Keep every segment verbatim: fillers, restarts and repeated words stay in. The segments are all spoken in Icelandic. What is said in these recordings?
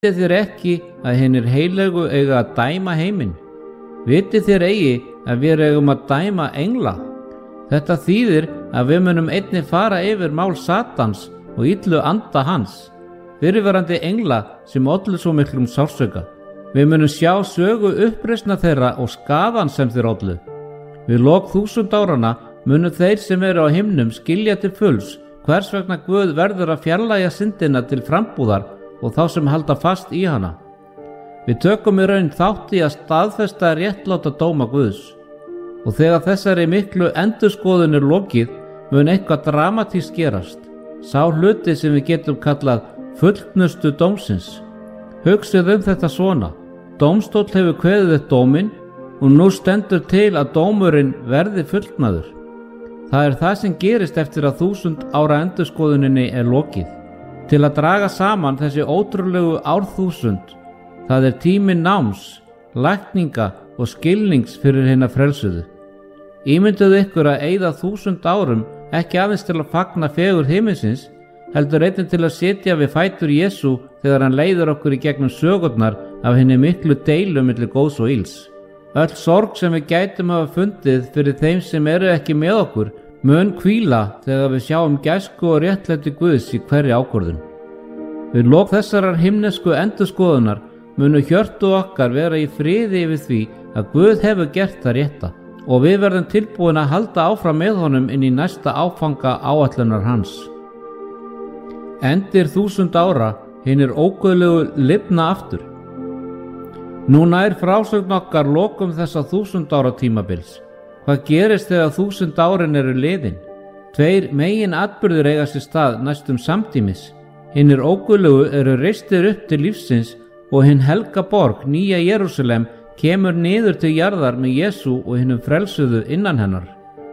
Vitið þér ekki að hinir heilögu eiga að dæma heiminn? Vitið þér eigi að við eigum að dæma engla? Þetta þýðir að við munum einnig fara yfir mál Satans og illu anda hans, fyrirverandi engla sem ollu svo miklum sársauka. Við munum sjá sögu uppreisna þeirra og skaðan sem þeir ollu. Við lok þúsund árana munu þeir sem eru á himnum skilja til fulls hvers vegna Guð verður að fjarlægja syndina til frambúðar og þá sem halda fast í hana. Við tökum í raun þátt í að staðfesta réttláta dóma Guðs. Og þegar þessari miklu endurskoðun er lokið, mun eitthvað dramatískt gerast. Sá hluti sem við getum kallað fullnustu dómsins. Hugsið um þetta svona: dómstóll hefur kveðið upp dóminn og nú stendur til að dómurinn verði fullnaður. Það er það sem gerist eftir að þúsund ára endurskoðuninni er lokið. Til að draga saman þessi ótrúlegu árþúsund, það er tími náms, lækninga og skilnings fyrir hina frelsuðu. Ímynduðu ykkur að eyða þúsund árum ekki aðeins til að fagna fegurð himinsins, heldur einnig til að sitja við fætur Jesú þegar hann leiðir okkur í gegnum sögurnar af hinni miklu deilu milli góðs og ills. Öll sorg sem við gætum hafa fundið fyrir þeim sem eru ekki með okkur mun hvíla þegar við sjáum gæsku og réttlæti Guðs í hverri ákvörðun. Við lok þessarar himnesku endurskoðunar munu hjörtu okkar vera í friði yfir því að Guð hefur gert það rétta og við verðum tilbúin að halda áfram með honum inn í næsta áfanga áætlunar hans. Endir þúsund ára hinir óguðlegu lifna aftur. Nú nær frásögn okkar lokum þessa þúsund ára tímabils. Hvað gerist þegar þúsund árin eru liðin? Tveir megin atburðir eiga sér stað næstum samtímis. Hinir óguðlegu eru reistir upp til lífsins og hinn helga borg, Nýja Jerúsalem, kemur niður til jarðar með Jesú og hinnum frelsuðu innan hennar.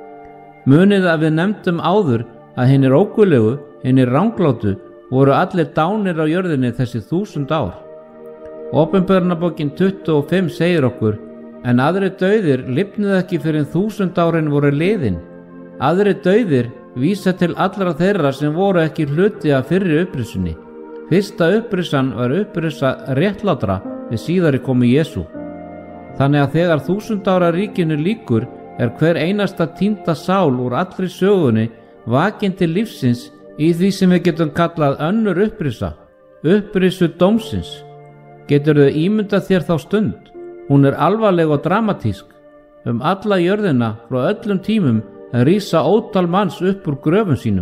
Munið að við nefndum áður að hinnir óguðlegu, hinnir ranglátu, voru allir dánir á jörðinni þessi þúsund ár. Opinberunarbókin tuttugu og fimm segir okkur: en aðrir dauðir lifnuðu ekki fyrir en þúsund árin voru liðin. Aðrir dauðir vísa til allra þeirra sem voru ekki hluti af fyrri upprisunni. Fyrsta upprisan var upprisa réttlátra við síðari komu Jesú. Þannig að þegar þúsund ára ríkinu lýkur er hver einasta týnda sál úr allri sögunni vakin til lífsins í því sem við getum kallað önnur upprisa, upprisu dómsins. Geturðu ímyndað þér þá stund? Hún er alvarleg og dramatísk. Um alla jörðina frá öllum tímum rísa ótal manns upp úr gröfum sínum.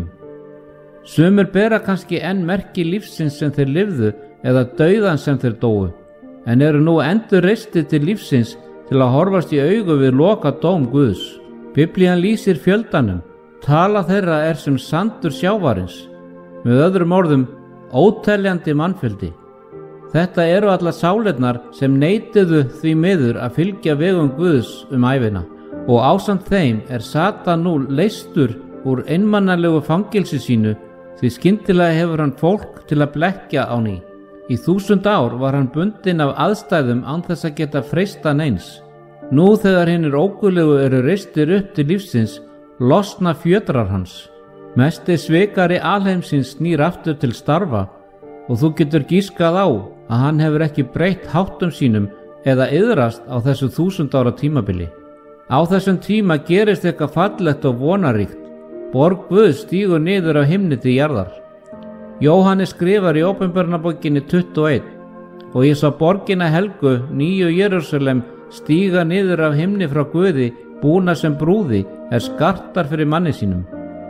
Sumir bera kannski enn merki lífsins sem þeir lifðu eða dauðan sem þeir dóu, en eru nú endur reistið til lífsins til að horfast í augu við loka dóm Guðs. Biblían lýsir fjöldanum. Tala þeirra er sem sandur sjávarins. Með öðrum orðum, óteljandi mannfjöldi. Þetta eru allar sálirnar sem neituðu því miður að fylgja vegum Guðs um ævina, og ásamt þeim er Satan nú leystur úr einmannalegu fangilsi sínu, því skyndilega hefur hann fólk til að blekkja á ný. Í þúsund ár var hann bundinn af aðstæðum án þess að geta freista neins. Nú þegar hinnir óguðlegu eru reistir upp til lífsins, losna fjötrar hans. Mesti svikari alheimsins snýr aftur til starfa, og þú getur gískað á að hann hefur ekki breytt háttum sínum eða iðrast á þessu þúsund ára tímabili. Á þessum tíma gerist eitthvað fallegt og vonaríkt. Borg Guðs stígur niður af himni til jarðar. Jóhannes skrifar í Opinberunarbókinni tuttugu og eitt: og ég sá borgina helgu, Nýju Jerúsalem, stíga niður af himni frá Guði, búna sem brúði, er skartar fyrir manni sínum.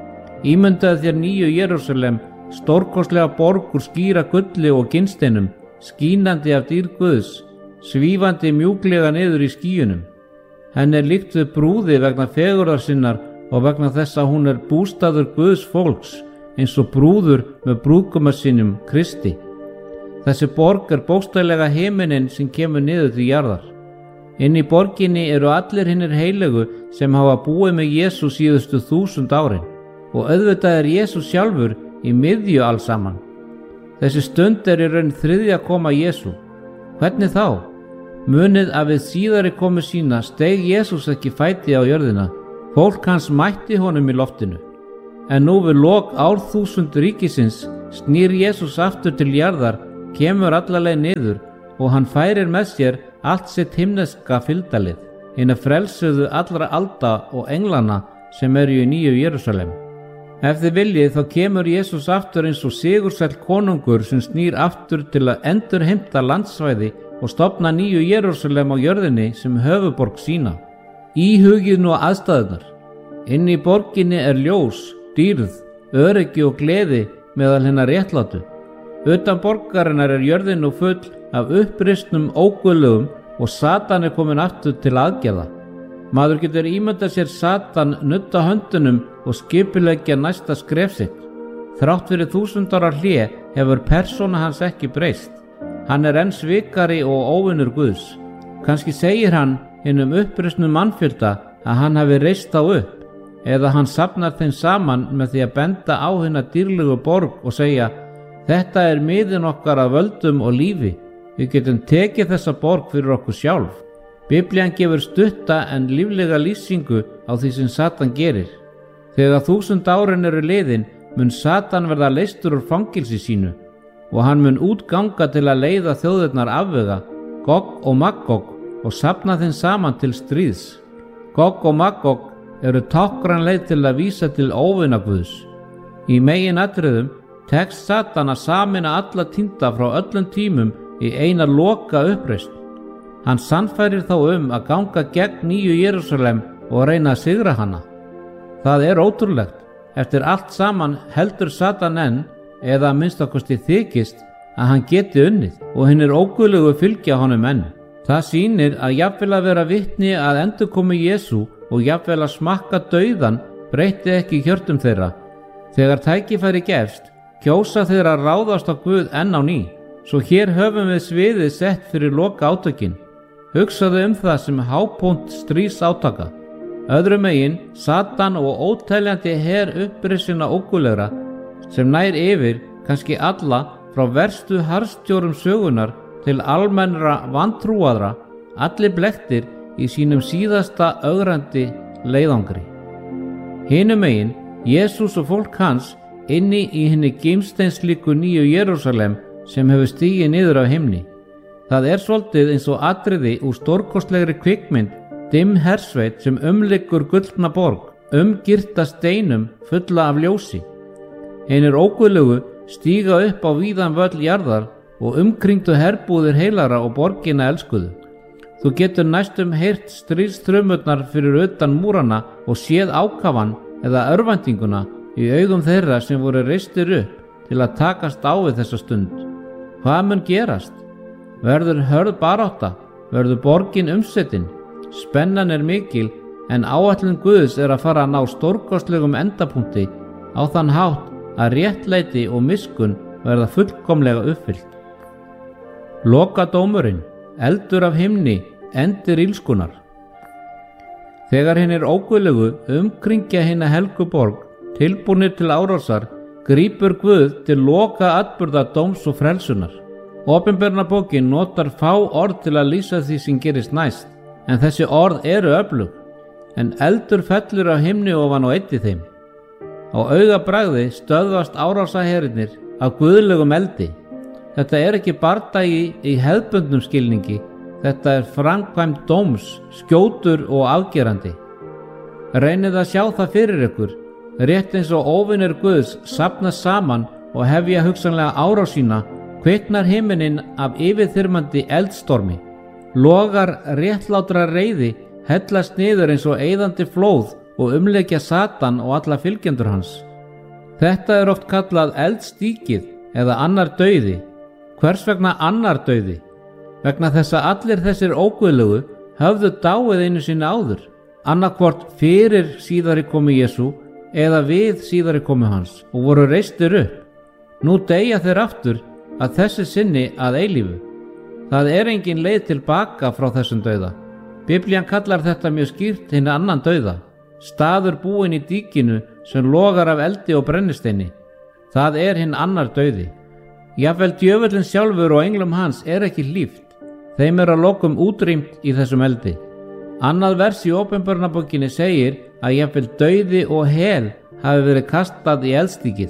Ímyndaðu þér Nýju Jerúsalem, stórkostlega borg úr skýra gulli og ginnsteinum, skínandi af dýrð Guðs, svífandi mjúklega niður í skýjunum. Henni er líkt við brúði vegna fegurðar sinnar og vegna þess að hún er bústaður Guðs fólks, eins og brúður með brúðguma sínum, Kristi. Þessi borg er bókstaflega himinninn sem kemur niður til jarðar. Inn í borginni eru allir hinnir heilögu sem hafa búið með Jesú síðustu þúsund árin, og auðvitað er Jesú sjálfur í miðju allsaman. Þessi stund er í raun þriðja koma Jesú. Hvernig þá? Munið að við síðari komu sína steig Jesús ekki fæti á jörðina. Fólk hans mætti honum í loftinu. En nú við lok árþúsund ríkisins snýr Jesús aftur til jarðar, kemur alla leið niður og hann færir með sér allt sitt himneska fylgdarlið, hina frelsuðu allra alda og englana sem eru í nýju Jerúsalem. Ef þið viljið þá kemur Jesús aftur eins og sigursæll konungur sem snýr aftur til að endurheimta landsvæði og stofna nýju Jerúsalem á jörðinni sem höfuborg sína. Íhugið nú aðstæðunar. Inn í borginni er ljós, dýrð, öryggi og gleði meðal hinna réttlátu. Utan borgarinnar er jörðin nú full af uppristnum óguðlegum og Satan er komin aftur til aðgerða. Maður getur ímyndað sér Satan nudda höndunum og skipuleggja næsta skref sitt. Þrátt fyrir þúsund ára hlé hefur persóna hans ekki breyst. Hann er enn svikari og óvinur Guðs. Kannski segir hann hinum uppristnum mannfjölda að hann hafi reist þá upp, eða hann safnar þeim saman með því að benda á hina dýrlegu borg og segja: þetta er miðin okkar af völdum og lífi. Við getum tekið þessa borg fyrir okkur sjálf. Biblían gefur stutta en líflega lýsingu á því sem Satan gerir. Þegar þúsund árin eru liðin mun Satan verða leystur úr fangilsi sínu og hann mun útganga til að leiða þjóðirnar afvega, Gog og Magog, og safna þeim saman til stríðs. Gog og Magog eru tákran leið til að vísa til óvina Guðs. Í megin atriðum tekst Satan að sameina alla týnda frá öllum tímum í eina loka uppreisn. Hann sannfærir þá um að ganga gegn nýju Jerúsalem og reyna að sigra hana. Það er ótrúlegt. Eftir allt saman heldur Satan enn, eða að minnstakosti þykist, að hann geti unnið og hinnir óguðlegu fylgja honum enn. Það sýnir að jafnvel að vera vitni að endurkomu Jesú og jafnvel að smakka dauðan breytti ekki hjörtum þeirra. Þegar tækifæri gefst, kjósa þeirra að ráðast á Guð enn á ný. Svo hér höfum við sviðið sett fyrir loka átökin. Hugsaðu um það sem hápunkt stríðs átaka. Öðrum megin Satan og óteljandi her upprisinna ógulegra sem nær yfir kannski alla frá verstu harðstjórum sögunar til almennra vantrúaðra, allir blekktir í sínum síðasta ögrandi leiðangri. Hinum megin Jesús og fólk hans inni í hinni gimsteinslíku nýju Jerúsalem sem hefur stigið niður af himni. Það er svolítið eins og atriði úr stórkostlegri kvikmynd, dimm hersveit sem umliggur gullna borg, umgirta steinum fulla af ljósi. Hinir óguðlegu stíga upp á víðan völl jarðar og umkringdu herbúðir heilara og borgina elskuðu. Þú getur næstum heyrt stríðstrumurnar fyrir utan múrana og séð ákafan eða örvæntinguna í augum þeirra sem voru reistir upp til að takast á við þessa stund. Hvað mun gerast? Verður hörð barátta? Verður borgin umsetin? Spennan er mikil, en áætlun Guðs er að fara að ná stórkostlegum endapunkti á þann hátt að réttlæti og miskunn verða fullkomlega uppfyllt. Loka dómurinn, eldur af himni, endir ílskunar. Þegar hinir óguðlegu umkringja hina helgu borg, tilbúnir til árásar, grípur Guð til loka atburða dóms og frelsunar. Opinberunarbókin notar fá orð til að lýsa því sem gerist næst, en þessi orð eru öflug, en eldur fellur af himni ofan og eyddi þeim. Á augabragði stöðvast árásaherinnir af guðlegum eldi. Þetta er ekki bardagi í hefðbundnum skilningi, þetta er framkvæmd dóms, skjótur og afgerandi. Reynið að sjá það fyrir ykkur, rétt eins og óvinir Guðs safnast saman og hefja hugsanlega árás sína, kviknar himinin af yfirþyrmandi eldstormi. Logar réttlátra reiði hellast niður eins og eyðandi flóð og umleikja Satan og alla fylgjendur hans. Þetta er oft kallað eldstíkið eða annar dauði. Hvers vegna annar dauði? Vegna þess að allir þessir óguðlegu höfðu dáið einu sinni áður, annarkvort fyrir síðari komu Jesú eða við síðari komu hans og voru reistir upp. Nú deyja þeir aftur að þessi sinni að eilífu. Það er engin leið tilbaka frá þessum dauða. Biblían kallar þetta mjög skýrt hinn annan dauða, staður búinn í díkinu sem logar af eldi og brennisteini. Það er hinn annar dauði. Jafnvel djöfullinn sjálfur og englum hans er ekki hlíft. Þeim er að lokum útrýmt í þessum eldi. Annað vers í Opinberunarbókinni segir að jafnvel dauði og hel hafi verið kastað í eldstíkið.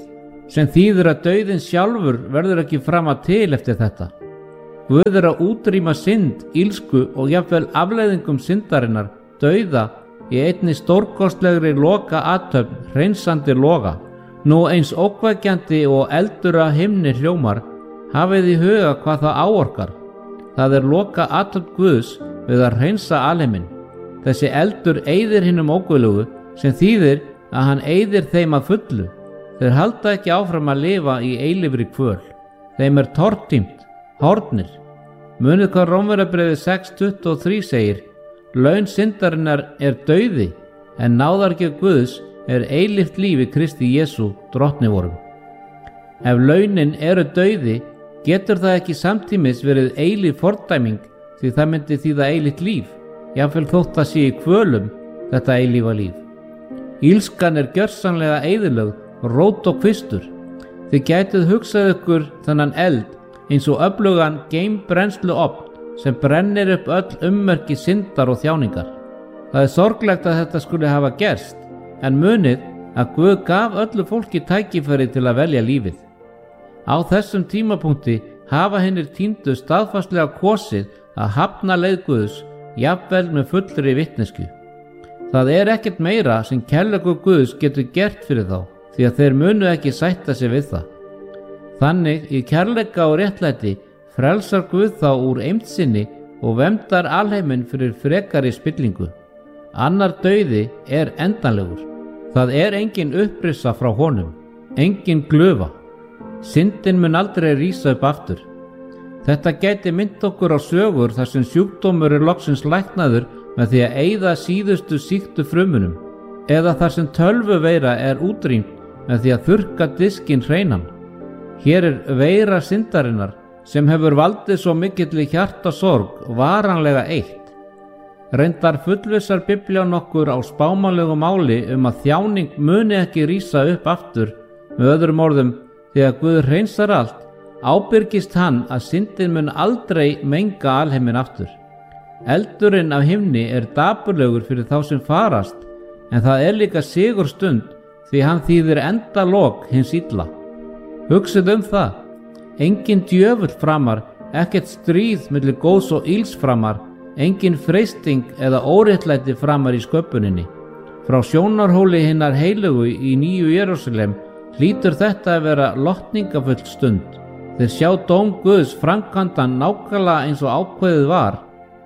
sem þýðir að dauðinn sjálfur verður ekki framar til eftir þetta. Guð er að útrýma synd, ílsku og jafnvel afleiðingum syndarinnar, dauða, í einni stórkostlegri loka athöfn, hreinsandi loga. Nú eins ókvækjandi og eldura himni hljómar, hafið í huga hvað það áorkar. Það er loka athöfn Guðs við að hreinsa alheiminn. Þessi eldur eyðir hinum óguðlegu, sem þýðir að hann eyðir þeim að fullu. Þeir halda ekki áfram að lifa í eilífri kvöl. Þeim er tortímt, horfnir. Munið hvað Rómverjabréfið sex tuttugu og þrjú segir: laun syndarinnar er dauði, en náðargjöf Guðs er eilíft líf í Kristi Jesú, drottni vorum. Ef launin eru dauði, getur það ekki samtímis verið eilíf fordæming, því það myndi þýða eilíft líf, jafnvel þótt það sé í kvölum, þetta eilífa líf. Ílskan er gjörsamlega eyðilögð, rót og kvistur. Þið gætuð hugsað ykkur þennan eld eins og öflugan geimbrennsluofn sem brennir upp öll ummerki syndar og þjáningar. Það er sorglegt að þetta skuli hafa gerst, en munið að Guð gaf öllu fólki tækifæri til að velja lífið. Á þessum tímapunkti hafa hinnir týndu staðfastlega kosið að hafna leið Guðs, jafnvel með fullri vitneskju. Það er ekkert meira sem kærleikur Guðs getur gert fyrir þá, því að þeir munu ekki sætta sig við það. Þannig í kærleika og réttlæti frelsar Guð þá úr eymd sinni og verndar alheiminn fyrir frekari spillingu. Annar dauði er endanlegur. Það er engin upprisa frá honum, engin glufa. Syndin mun aldrei rísa upp aftur. Þetta gæti mynd okkur á sögur þar sem sjúkdómur er loksins læknaður með því að eyða síðustu sýktu frumunum, eða þar sem tölvuveira er útrýmt með því að þurrka diskinn hreinan. Hér er veira syndarinnar sem hefur valdið svo mikilli hjartasorg varanlega eitt. Reyndar fullvissar Biblían okkur á spámanlegu máli um að þjáning muni ekki rísa upp aftur. Með öðrum orðum, þegar Guð hreinsar allt, ábyrgist hann að syndin mun aldrei menga alheiminn aftur. Eldurinn af himni er dapurlegur fyrir þá sem farast, en það er líka sigurstund því hann þýðir endalok hins illa. Hugsið um það. Engin djöfull framar, ekkert stríð milli góðs og ills framar, engin freisting eða óréttlæti framar í sköpuninni. Frá sjónarhóli hinnar heilugu í Nýju Jerúsalem hlýtur þetta að vera lotningafull stund. Þeir sjá dóm Guðs framkvæmdan nákvæmlega eins og ákveðið var.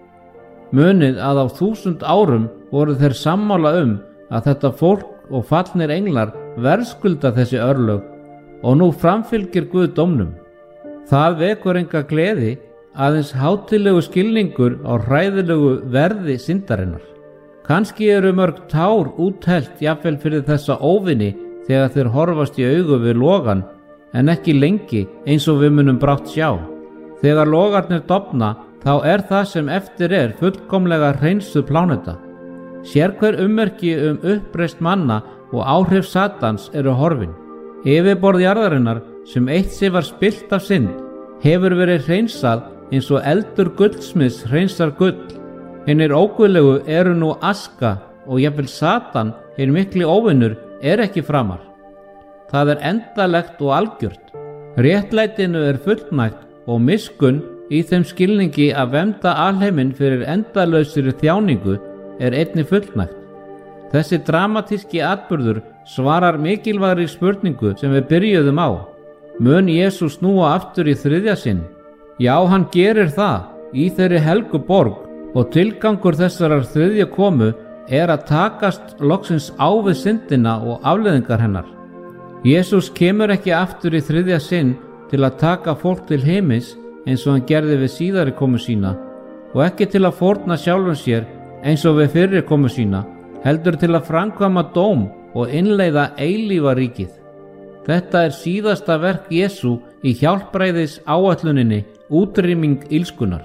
Munið að á þúsund árum voru þeir sammála um að þetta fólk og fallnir englar verðskulda þessi örlög, og nú framfylgir Guð dómnum. Það vekur enga gleði, aðeins hátíðlegu skilningur á hræðilegu verði syndarinnar. Kannski eru mörg tár úthellt jafnvel fyrir þessa óvini þegar þeir horfast í augu við logan, en ekki lengi eins og við munum brátt sjá. Þegar logarnir dofna, þá er það sem eftir er fullkomlega hreinsuð pláneta. Sérhver ummerki um uppreist manna og áhrif Satans eru horfin. Yfirborð jarðarinnar sem eitt sig var spillt af synd hefur verið hreinsað eins og eldur guldsmiðs hreinsar gull. Hinnir óguðlegu eru nú aska og jafnvel Satan, hinn mikli óvinnur, er ekki framar. Það er endalegt og algjört. Réttlætinu er fullnægt og miskunn í þeim skilningi að vernda alheiminn fyrir endalausri þjáningu er einnig fullnægt. Þessi dramatíski atburður svarar mikilvægri spurningu sem við byrjuðum á. Mun Jesús snúa aftur í þriðja sinn? Já, hann gerir það í þeirri helgu borg, og tilgangur þessarar þriðja komu er að takast loksins á við syndina og afleiðingar hennar. Jesús kemur ekki aftur í þriðja sinn til að taka fólk til heimis eins og hann gerði við síðari komu sína, og ekki til að fórna sjálfum sér eins og við fyrri komu sína, heldur til að framkvæma dóm og innleiða eilífa ríkið. Þetta er síðasta verk Jesú í hjálpræðis áætluninni, útrýming illskunnar.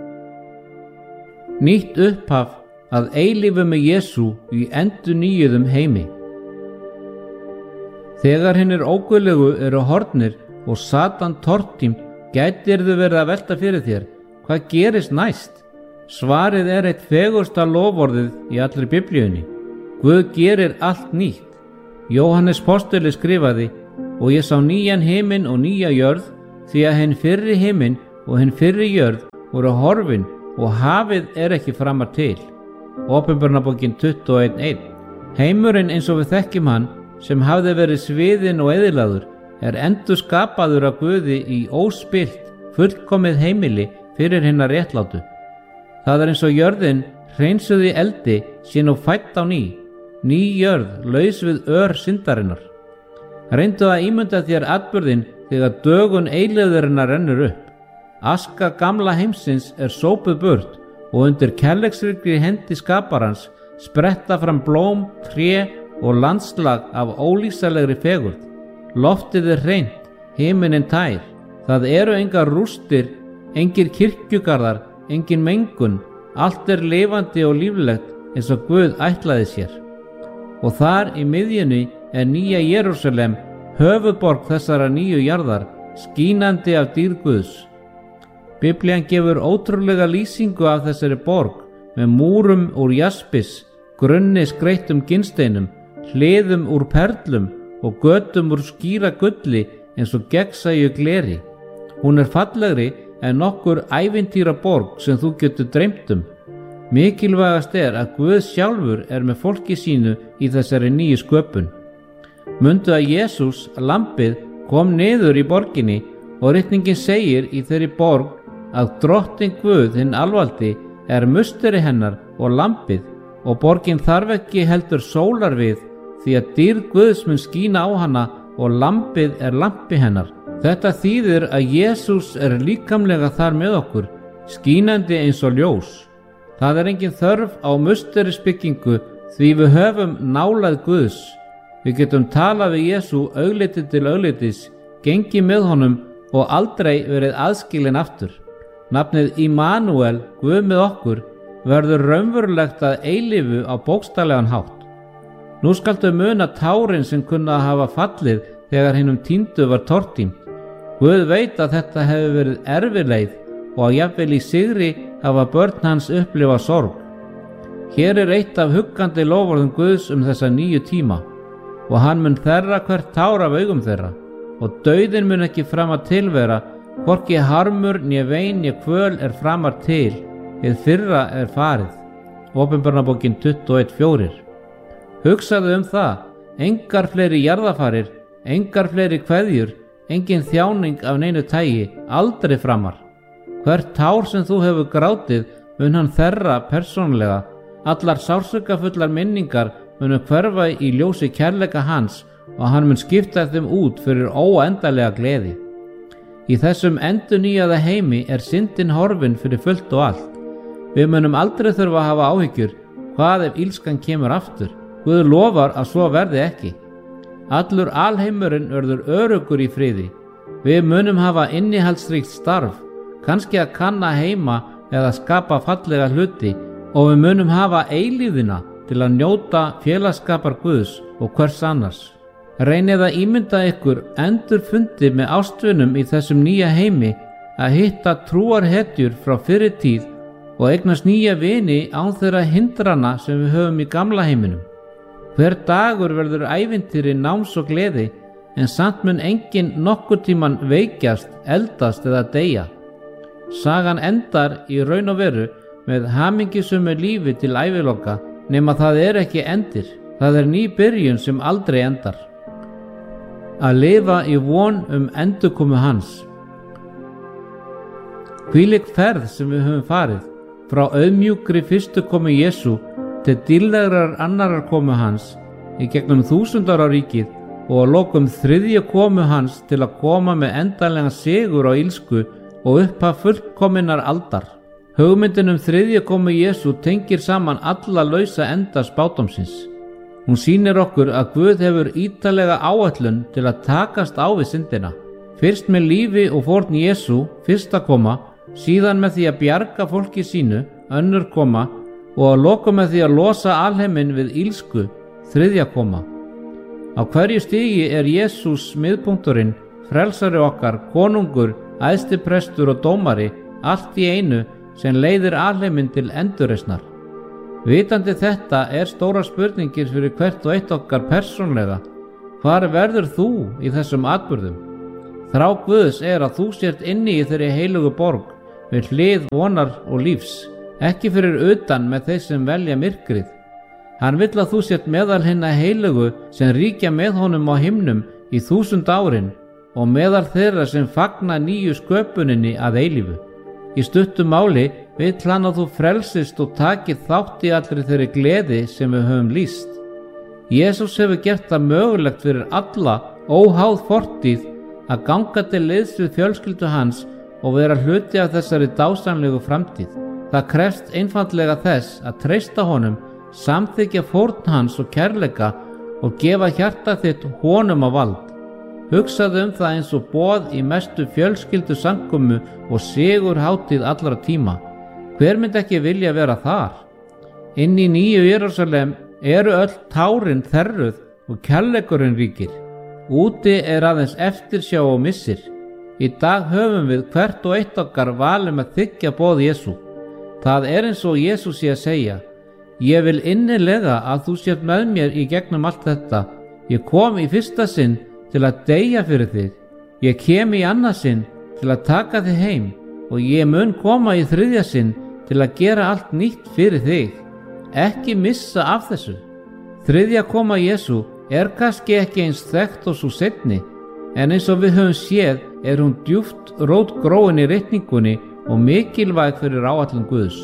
Nýtt upphaf að eilífu með Jesú í endurnýjuðum heimi. Þegar hinnir óguðlegu eru horfnir og Satan tortímt, gætirðu verið að velta fyrir þér, hvað gerist næst? Svarið er eitt fegursta loforðið í allri Biblíunni. Guð gerir allt nýtt. Jóhannes postuli skrifaði: og ég sá nýjan himinn og nýja jörð, því að hinn fyrri himinn og hinn fyrri jörð voru horfin og hafið er ekki framar til. Åpenbarunarbókin tuttugu og einn eitt. Heimurinn eins og við þekkjum hann, sem hafði verið sviðinn og eyðilagður, er endur skapaður af Guði í óspillt, fullkomið heimili fyrir hinna réttlátu. Það er eins og jörðin hreinsuð í eldi sé nú fædd á ný, ný jörð laus við ör syndarinnar. Reyndu að ímynda þér atburðinn þegar dögun eilífðarinnar rennur upp. Aska gamla heimsins er sópuð burt og undir kærleiksríkri hendi skaparans spretta fram blóm, tré og landslag af ólýsanlegri fegurð. Loftið er hreint, himinin tær. Það eru engar rústir, engir kirkjugarðar, engin mengun. Allt er lifandi og líflegt eins og Guð ætlaði sér. Og þar í miðjunni er nýja Jerúsalem, höfuðborg þessara nýju jarðar, skínandi af dýrð Guðs. Biblían gefur ótrúlega lýsingu af þessari borg með múrum úr jaspis, grunni skreyttum ginnsteinum, hliðum úr perlum og götum úr skýra gulli eins og gegnsæju gleri. Hún er fallegri en nokkur ævintýra borg sem þú getur dreymt um. Mikilvægast er að Guð sjálfur er með fólki sínu í þessari nýju sköpun. Mundu að Jesús, lambið, kom niður í borginni og ritningin segir í þeirri borg að drottinn Guð hinn alvaldi er musteri hennar og lambið, og borgin þarf ekki heldur sólar við, því að dýrð Guðs mun skína á hana og lambið er lampi hennar. Þetta þýðir að Jesús er líkamlega þar með okkur, skínandi eins og ljós. Það er engin þörf á musterisbyggingu því við höfum nálægð Guðs. Við getum talað við Jesú augliti til auglitis, gengið með honum og aldrei verið aðskilin aftur. Nafnið Immanuel, Guð með okkur, verður raunverulegt að eilífu á bókstaflegan hátt. Nú skaltu muna tárin sem kunna að hafa fallið þegar hinum týndu var tortímt. Guð veit að þetta hefur verið erfileið og að jafnvel í sigri hafa börn hans upplifa sorg. Hér er eitt af huggandi loforðum Guðs um þessa nýju tíma, og hann mun þerra hvert tár af augum þeirra, og dauðinn mun ekki framar tilvera, hvorki harmur, né vein, né kvöl er framar til, hið fyrra er farið. Åpenbarunarbókin tuttugu og einn fjórir. Hugsaðu um það, engar fleiri jarðafarir, engar fleiri kveðjur, engin þjáning af neinu tægi, aldrei framar. Hvert tár sem þú hefur grátið mun hann þerra persónlega, allar sársaukafullar minningar munu hverfa í ljósi kærleika hans og hann mun skipta þeim út fyrir óendanlega gleði. Í þessum endurnýjaða heimi er syndin horfin fyrir fullt og allt. Við munum aldrei þurfa að hafa áhyggjur, hvað ef ílskan kemur aftur. Guð lofar að svo verði ekki. Allur alheimurinn verður öruggur í friði. Við munum hafa innihaldsríkt starf, kannski að kanna heima eða skapa fallega hluti, og við munum hafa eilífðina til að njóta félagsskapar Guðs og hvers annars. Reynið að ímynda ykkur endur fundi með ástvinum í þessum nýja heimi, að hitta trúarhetjur frá fyrri tíð og eignast nýja vini án þeirra hindrana sem við höfum í gamla heiminum. Hver dagur verður ævintýri náms og gleði, en samt mun enginn nokkur tíman veikjast, eldast eða deyja. Sagan endar í raun og veru með hamingjusömu lífi til æviloka, nema það er ekki endir, það er ný byrjun sem aldrei endar. Að lifa í von um endurkomu hans. Hvílík ferð sem við höfum farið, frá auðmjúkri fyrstu komu Jesú til dýrlegrar annarar komu hans, í gegnum þúsundara ríkið og að lokum þriðju komu hans til að koma með endanlega sigur á illsku og upphaf fullkominnar aldar. Hugmyndin um þriðju komu Jesú tengir saman alla lausa enda spádómsins. Hún sýnir okkur að Guð hefur ítarlega áætlun til að takast á við syndina. Fyrst með lífi og fórn Jesú, fyrsta koma, síðan með því að bjarga fólki sínu, önnur koma, og að lokum með því að losa alheiminn við illsku, þriðja koma. Á hverju stigi er Jesús miðpunkturinn, frelsari okkar, konungur, æðstiprestur og dómari, allt í einu sem leiðir alheiminn til endurreisnar. Vitandi þetta er stóra spurningir fyrir hvert og eitt okkar persónlega. Hvar verður þú í þessum atburðum? Þrá Guðs er að þú sért inni í þeirri heilugu borg við hlið vonar og lífs, ekki fyrir utan með þeir sem velja myrkrið. Hann vill að þú sért meðal hinna heilugu sem ríkja með honum á himnum í þúsund árin og meðal þeirra sem fagna nýju sköpuninni að eilífu. Í stuttu máli vill hann að þú frelsist og takir þátt í allri þeirri gleði sem við höfum lýst. Jesús hefur gert það mögulegt fyrir alla óháð fortíð að ganga til liðs við fjölskyldu hans og vera hluti af þessari dásamlegu framtíð. Það krefst einfaldlega þess að treysta honum, samþykkja fórn hans og kærleika og gefa hjarta þitt honum á vald. Hugsaðu um það eins og boð í mestu fjölskyldu samkomu og sigur hátíð allra tíma. Hver myndi ekki vilja vera þar? Inn í nýju Jerúsalem eru öll tárin þerruð og kærleikurinn ríkir. Úti er aðeins eftirsjá og missir. Í dag höfum við hvert og eitt okkar valum að þiggja boð Jesú. Það er eins og Jesús sé að segja: Ég vil innilega að þú sért með mér í gegnum allt þetta. Ég kom í fyrsta sinn til að deyja fyrir þig. Ég kem í annað sinn til að taka þig heim og ég mun koma í þriðja sinn til að gera allt nýtt fyrir þig. Ekki missa af þessu. Þriðja koma Jesú er kannski ekki eins þekkt og svo seinni, en eins og við höfum séð er hún djúpt rótgróin í ritningunni og mikilvæg fyrir áætlun Guðs.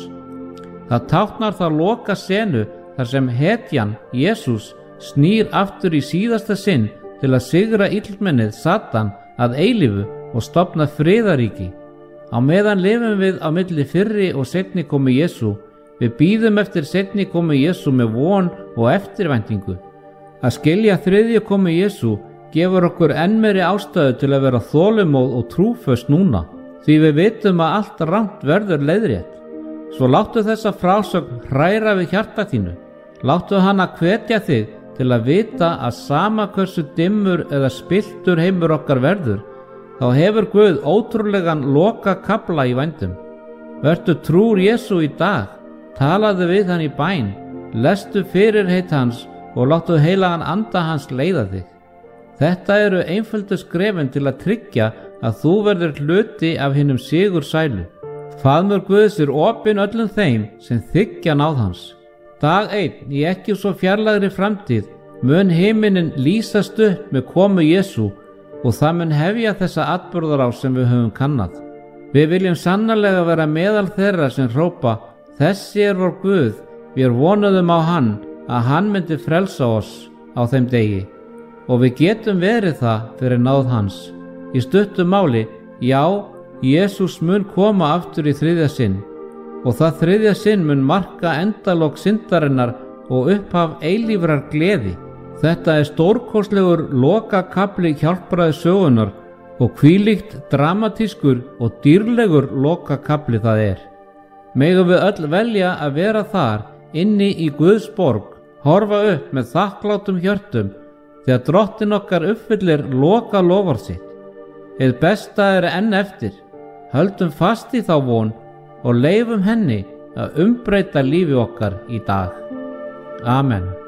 Það táknar það loka senu þar sem hetjan, Jesús, snýr aftur í síðasta sinn til að sigra illmennið Satan að eilífu og stofna friðaríki. Á meðan lifum við á milli fyrri og seinni komu Jesú. Við bíðum eftir seinni komu Jesú með von og eftirvæntingu. Að skilja þriðju komu Jesú gefur okkur enn meiri ástæðu til að vera þolinmóð og trúföst núna, því við vitum að allt rangt verður leiðrétt. Svo láttu þessa frásögn hræra við hjarta þínu. Láttu hana hvetja þig til að vita að sama hversu dimmur eða spilltur heimur okkar verður, þá hefur Guð ótrúlegan loka kafla í vændum. Vertu trúr Jesú í dag, talaðu við hann í bæn, lestu fyrirheit hans og láttu heilagan anda hans leiða þig. Þetta eru einföldu skrefin til að tryggja að þú verður hluti af hinum sigur sælu. Faðmur Guðs er opinn öllum þeim sem þiggja náð hans. Dag einn í ekki svo fjarlægri framtíð mun himinin lýsast upp með komu Jesú og það mun hefja þessa atburðarás sem við höfum kannað. Við viljum sannarlega vera meðal þeirra sem hrópa: Þessi er vor Guð, við vonuðum á hann, að hann myndi frelsa oss á þeim degi. Og við getum verið það fyrir náð hans. Í stuttu máli, já, Jesús mun koma aftur í þriðja sinn, og það þriðja sinn mun marka endalok syndarinnar og upphaf eilífrar gleði. Þetta er stórkostlegur lokakafli hjálpræði sögunar og hvílíkt dramatískur og dýrlegur lokakafli það er. Megum við öll velja að vera þar inni í Guðs borg, horfa upp með þakklátum hjörtum þegar Drottinn okkar uppfyllir loka loforð sitt. Hið besta er enn eftir. Höldum fast í þá von og leifum henni að umbreyta lífi okkar í dag. Amen.